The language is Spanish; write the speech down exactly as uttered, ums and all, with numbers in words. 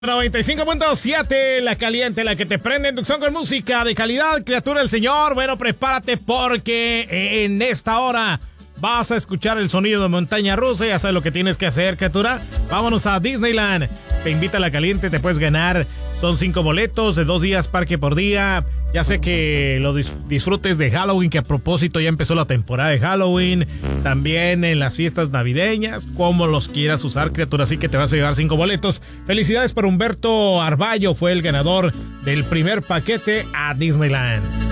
noventa y cinco punto siete, la caliente, la que te prende, inducción con música de calidad, criatura del Señor. Bueno, prepárate porque en esta hora vas a escuchar el sonido de montaña rusa. Ya sabes lo que tienes que hacer, criatura. Vámonos a Disneyland. Te invita a la caliente, te puedes ganar. Son cinco boletos de dos días, parque por día. Ya sé que lo dis- disfrutes de Halloween, que a propósito ya empezó la temporada de Halloween. También en las fiestas navideñas, como los quieras usar, criatura. Así que te vas a llevar cinco boletos. Felicidades por Humberto Arballo, fue el ganador del primer paquete a Disneyland.